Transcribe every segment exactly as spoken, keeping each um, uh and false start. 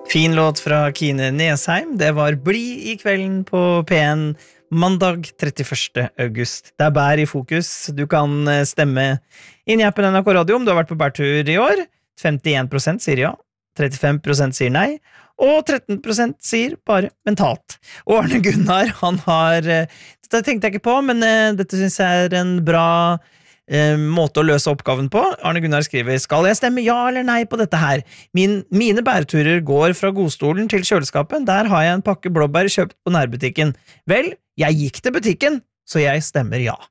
Fin låt fra Kine Nesheim. Det var Bli i kvelden på P N mandag trettiførste august. Det er bær i fokus. Du kan stemme inn i appen N R K Radio om du har vært på bærtur i år. femtien prosent sier ja, trettifem prosent sier nei, og tretten prosent sier bare mentalt. Og Arne Gunnar, han har, dette tenkte jeg ikke på, men dette synes jeg er en bra eh, måte å løse oppgaven på. Arne Gunnar skriver, skal jeg stemme ja eller nei på dette her? Min, mine bæreturer går fra godstolen til kjøleskapet, der har jeg en pakke blåbær kjøpt på nærbutikken. Vel, jeg gikk til butikken, så jeg stemmer ja.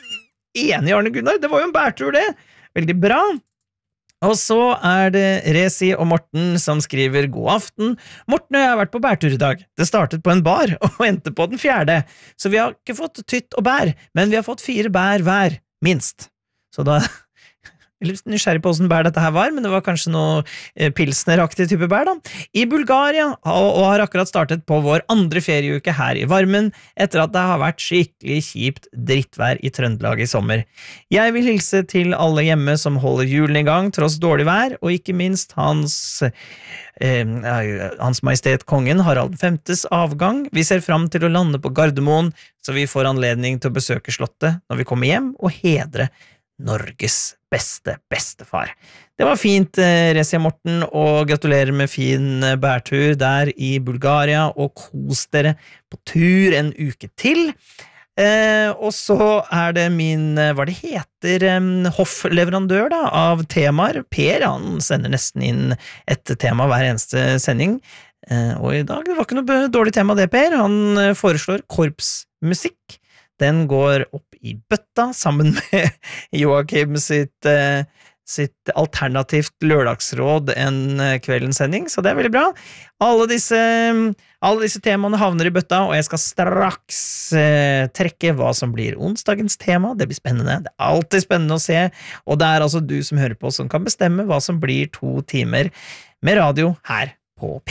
Enig Arne Gunnar, det var jo en bærtur det. Veldig bra. Og så er det Resi og Morten som skriver god aften. Morten og jeg har vært på bærtur i dag. Det startet på en bar og endte på den fjerde. Så vi har ikke fått tytt og bær, men vi har fått fire bær hver, minst. Så da jeg er litt nysgjerrig på hvordan bær dette her var, men det var kanskje noe pilsneraktig type bær da. I Bulgaria, og har akkurat startet på vår andre ferieuke her i varmen, etter at det har vært skikkelig kjipt drittvær i Trøndelag i sommer. Jeg vil hilse til alle hjemme som holder julen i gang, tross dårlig vær, og ikke minst hans, eh, hans majestet kongen Harald femtes avgang. Vi ser fram til å lande på Gardermoen, så vi får anledning til å besøke slottet når vi kommer hjem, og hedre Norges beste bestefar. Det var fint, Resi og Morten, og gratulerer med fin bærtur der i Bulgaria, og kos dere på tur en uke til. Eh, og så er det min, hva det heter, eh, hoffleverandør da, av temaer. Per, han sender nesten inn et tema hver eneste sending. Eh, og i dag, det var ikke noe dårlig tema det, Per. Han foreslår korpsmusikk. Den går opp i bøtta sammen med Joakim sitt, eh, sitt alternativt lørdagsråd en kveldens sending, så det er veldig bra. Alle disse, alle disse temaene havner i bøtta, og jeg skal straks eh, trekke hva som blir onsdagens tema. Det blir spennende. Det er alltid spennende å se, og det er altså du som hører på som kan bestemme hva som blir to timer med radio her på P.